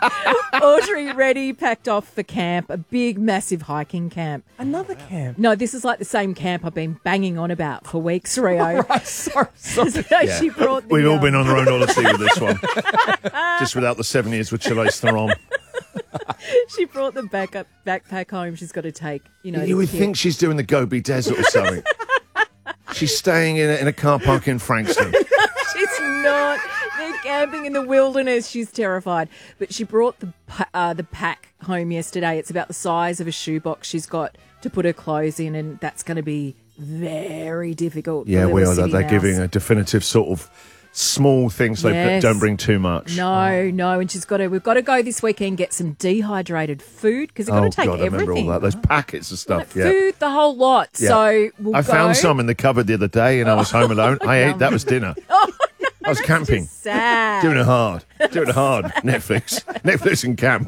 Audrey ready, packed off for camp, a big, massive hiking camp. Another camp. No, this is like the same camp I've been banging on about for weeks, Rio. Sorry. So she brought the, We've all been on our own odyssey with this one. Just without the 7 years with Charlize Theron. She brought the backpack home. She's got to take, You would think she's doing the Gobi Desert or something. She's staying in a car park in Frankston. She's not. They're camping in the wilderness. She's terrified. But she brought the pack home yesterday. It's about the size of a shoebox she's got to put her clothes in, and that's going to be very difficult. Yeah, we are. They're mouse. giving a definitive sort of small things so Yes. don't bring too much. No, and we've got to go this weekend, get some dehydrated food because we've got to take God, I remember everything. all that. Those packets of stuff. Yeah. Food, the whole lot. Yeah. So we'll I go. found some in the cupboard the other day and I was home alone. I ate, that was dinner. Oh, no, I was camping. just sad. Doing it hard. Netflix and camp.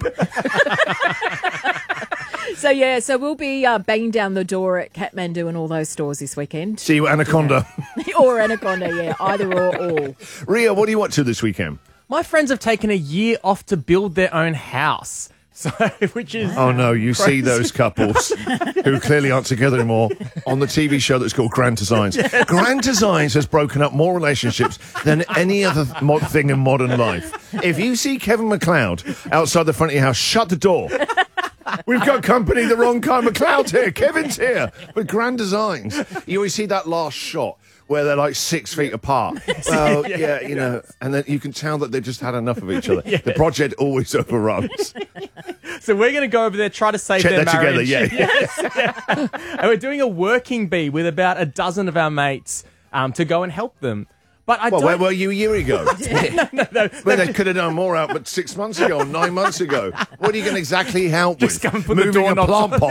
So we'll be banging down the door at Kathmandu and all those stores this weekend. See you, Anaconda. Or Anaconda, yeah, either or all. Ria, what are you up to this weekend? My friends have taken a year off to build their own house. So, which is... Oh, no, you see those couples who clearly aren't together anymore on the TV show that's called Grand Designs. Yes. Grand Designs has broken up more relationships than any other thing in modern life. If you see Kevin McLeod outside the front of your house, shut the door. We've got company, the wrong kind. McLeod's here, Kevin's here. With Grand Designs, you always see that last shot where they're like 6 feet apart. Well, and then you can tell that they've just had enough of each other. Yeah. The project always overruns. So we're going to go over there, try to save their marriage. Together, yeah. Yes, yeah. And we're doing a working bee with about a dozen of our mates to go and help them. But where were you a year ago? No. Well, they could have done more out, but 6 months ago, 9 months ago. What are you going to exactly help Just with? come and put Moving the a doorknobs plant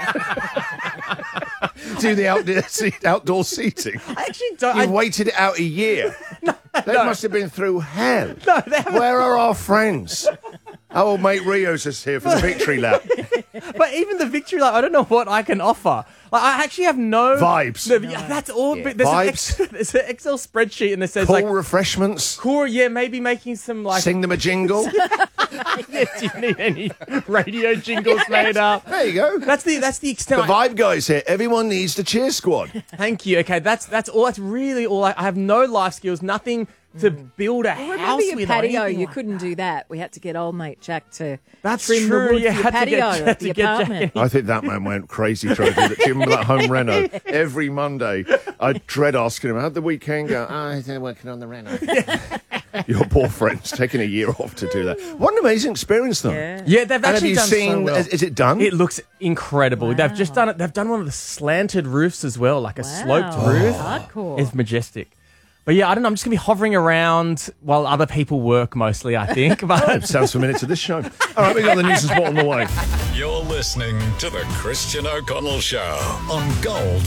pot. Do the outdoor seating. I actually don't. You waited out a year. They must have been through hell. No, they haven't. Where are our friends? Our old mate Rio's just here for the victory lap. But even the victory lap, I don't know what I can offer. Like, I actually have no... Vibes. That's all. Yeah. There's there's an Excel spreadsheet and it says Cool refreshments. Cool, yeah, maybe making some like... Sing them a jingle. Yes, do you need any radio jingles made up? There you go. That's the extent. The vibe guys here. Everyone needs the cheer squad. Thank you. Okay, that's all. That's really all. I have no life skills. Nothing to build a house Remember your with. patio? Or anything You like couldn't do that. We had to get old mate Jack to That's trim true. the wood You for your had to patio get- at the to get Jack apartment. I think that man went crazy trying to do that. Do you remember that home reno? Every Monday, I dread asking him, how'd the weekend go? Oh, they're working on the reno. Your poor friend's taking a year off to do that. What an amazing experience, though. Yeah, they've And have actually you done seen, so well. is it done? It looks incredible. Wow. They've just done it. They've done one of the slanted roofs as well, like a sloped roof. Hardcore. It's majestic. But yeah, I don't know. I'm just going to be hovering around while other people work mostly, I think. But Sounds familiar to this show. All right, we got the news and sport on the way. You're listening to the Christian O'Connell Show on Gold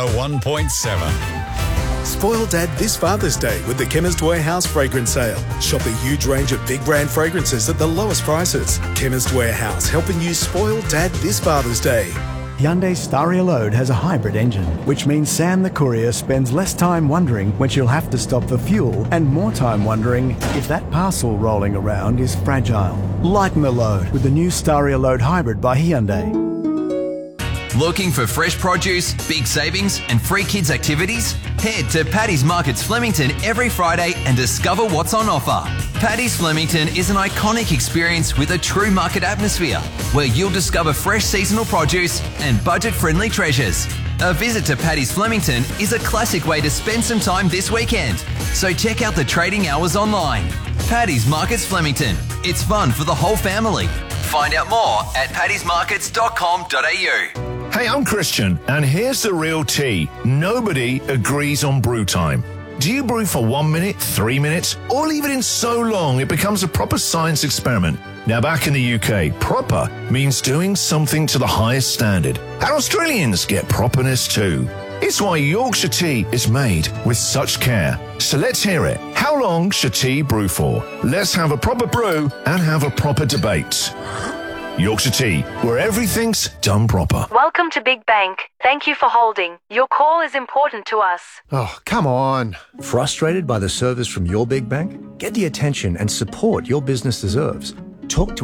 101.7. Spoil Dad this Father's Day with the Chemist Warehouse fragrance sale. Shop a huge range of big brand fragrances at the lowest prices. Chemist Warehouse, helping you spoil Dad this Father's Day. Hyundai Staria Load has a hybrid engine, which means Sam the courier spends less time wondering when she'll have to stop for fuel and more time wondering if that parcel rolling around is fragile. Lighten the load with the new Staria Load Hybrid by Hyundai. Looking for fresh produce, big savings, and free kids' activities? Head to Paddy's Markets Flemington every Friday and discover what's on offer. Paddy's Flemington is an iconic experience with a true market atmosphere where you'll discover fresh seasonal produce and budget-friendly treasures. A visit to Paddy's Flemington is a classic way to spend some time this weekend, so check out the trading hours online. Paddy's Markets Flemington. It's fun for the whole family. Find out more at paddysmarkets.com.au. Hey, I'm Christian, and here's the real tea. Nobody agrees on brew time. Do you brew for 1 minute, 3 minutes, or leave it in so long it becomes a proper science experiment? Now, back in the UK, proper means doing something to the highest standard. And Australians get properness too. It's why Yorkshire tea is made with such care. So let's hear it. How long should tea brew for? Let's have a proper brew and have a proper debate. Yorkshire Tea, where everything's done proper. Welcome to Big Bank. Thank you for holding. Your call is important to us. Oh, come on. Frustrated by the service from your big bank? Get the attention and support your business deserves. Talk to